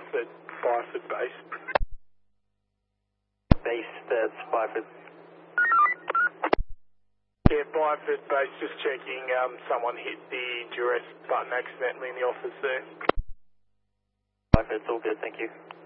at Byford Base. Base, that's Byford. Yeah, Byford Base, just checking. Someone hit the duress button accidentally in the office there. Byford, it's all good, thank you.